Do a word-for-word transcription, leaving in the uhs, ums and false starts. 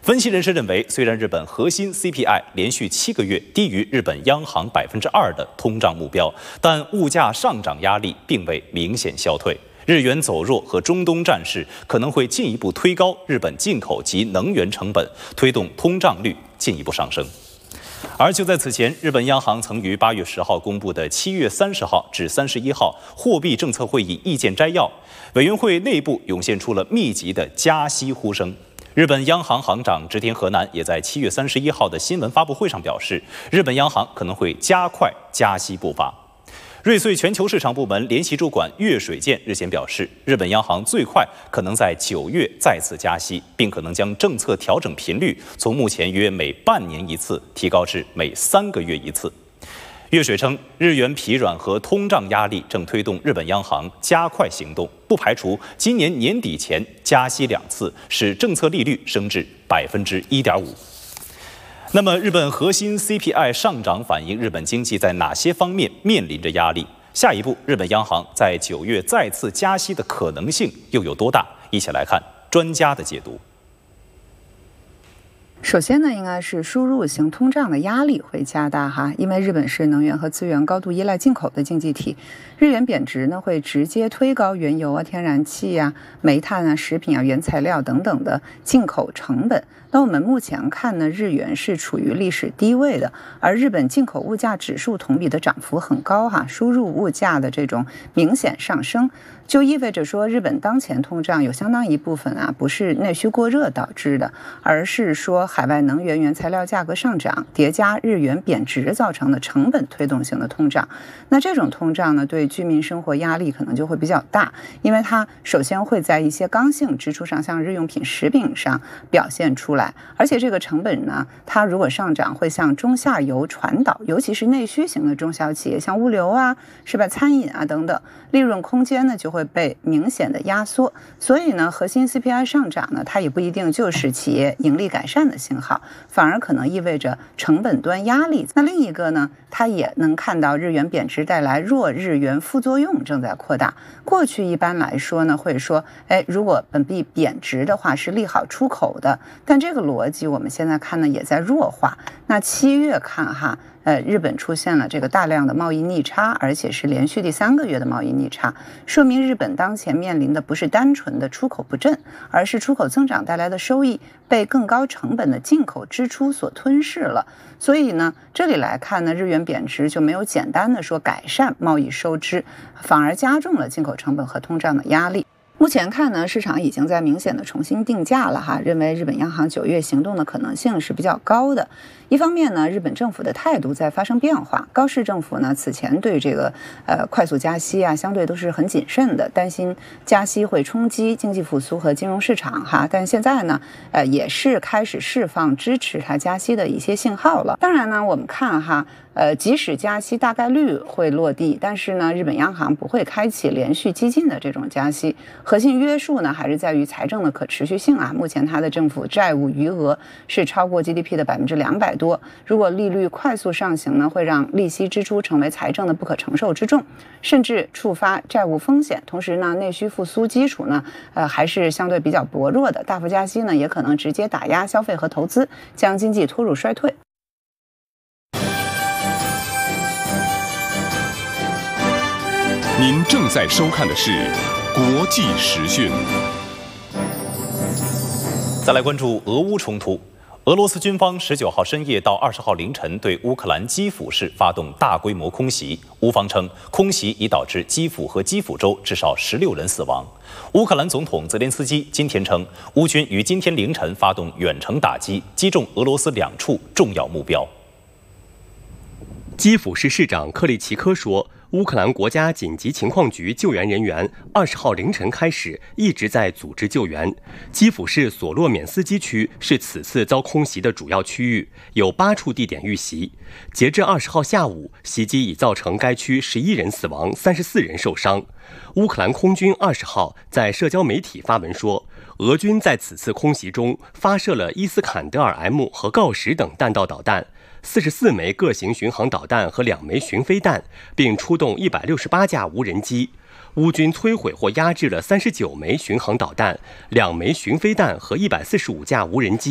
分析人士认为，虽然日本核心 C P I 连续七个月低于日本央行百分之二的通胀目标，但物价上涨压力并未明显消退。日元走弱和中东战事可能会进一步推高日本进口及能源成本，推动通胀率进一步上升。而就在此前，日本央行曾于八月十号公布的七月三十号至三十一号货币政策会议意见摘要，委员会内部涌现出了密集的加息呼声。日本央行行长植田和男也在七月三十一号的新闻发布会上表示，日本央行可能会加快加息步伐。瑞穗全球市场部门联席主管岳水健日前表示，日本央行最快可能在九月再次加息，并可能将政策调整频率从目前约每半年一次提高至每三个月一次。岳水称，日元疲软和通胀压力正推动日本央行加快行动，不排除今年年底前加息两次，使政策利率升至百分之一点五。那么，日本核心 C P I 上涨反映日本经济在哪些方面面临着压力？下一步，日本央行在九月再次加息的可能性又有多大？一起来看专家的解读。 首先呢，应该是输入型通胀的压力会加大哈，因为日本是能源和资源高度依赖进口的经济体，日元贬值呢会直接推高原油啊、天然气啊、煤炭啊、食品啊、原材料等等的进口成本。那我们目前看呢，日元是处于历史低位的，而日本进口物价指数同比的涨幅很高哈，输入物价的这种明显上升，就意味着说日本当前通胀有相当一部分啊不是内需过热导致的，而是说海外能源原材料价格上涨叠加日元贬值造成的成本推动性的通胀。那这种通胀呢，对居民生活压力可能就会比较大，因为它首先会在一些刚性支出上，像日用品、食品上表现出来，而且这个成本呢，它如果上涨会向中下游传导，尤其是内需型的中小企业，像物流啊，是吧，餐饮啊等等，利润空间呢就会被明显的压缩。所以呢，核心 C P I 上涨呢，它也不一定就是企业盈利改善的信号，反而可能意味着成本端压力。那另一个呢，它也能看到日元贬值带来弱日元副作用正在扩大。过去一般来说呢，会说，哎，如果本币贬值的话是利好出口的，但这个逻辑我们现在看呢也在弱化。那七月看哈，呃，日本出现了这个大量的贸易逆差，而且是连续第三个月的贸易逆差，说明日本当前面临的不是单纯的出口不振，而是出口增长带来的收益被更高成本的进口支出所吞噬了。所以呢，这里来看呢，日元贬值就没有简单的说改善贸易收支，反而加重了进口成本和通胀的压力。目前看呢，市场已经在明显的重新定价了哈，认为日本央行九月行动的可能性是比较高的。一方面呢，日本政府的态度在发生变化，高市政府呢此前对这个呃快速加息啊，相对都是很谨慎的，担心加息会冲击经济复苏和金融市场哈。但现在呢，呃也是开始释放支持它加息的一些信号了。当然呢，我们看哈。呃，即使加息大概率会落地，但是呢，日本央行不会开启连续激进的这种加息，核心约束呢还是在于财政的可持续性啊。目前它的政府债务余额是超过 G D P 的百分之两百多，如果利率快速上行呢，会让利息支出成为财政的不可承受之重，甚至触发债务风险。同时呢，内需复苏基础呢，呃，还是相对比较薄弱的，大幅加息呢，也可能直接打压消费和投资，将经济拖入衰退。 您正在收看的是国际时讯。 再来关注俄乌冲突。俄罗斯军方十九号深夜到二十号凌晨对乌克兰基辅市发动大规模空袭。乌方称，空袭已导致基辅和基辅州至少十六人死亡。乌克兰总统泽连斯基今天称，乌军于今天凌晨发动远程打击，击中俄罗斯两处重要目标。 基辅市市长克里奇科说，乌克兰国家紧急情况局救援人员二十号凌晨开始一直在组织救援。基辅市索洛缅斯基区是此次遭空袭的主要区域，有八处地点遇袭。截至二十号下午，袭击已造成该区十一人死亡，三十四人受伤。乌克兰空军二十号在社交媒体发文说，俄军在此次空袭中发射了伊斯坎德尔 M 和锆石等弹道导弹。四十四枚各型巡航导弹和两枚巡飞弹，并出动一百六十八架无人机。乌军摧毁或压制了三十九枚巡航导弹、两枚巡飞弹和一百四十五架无人机。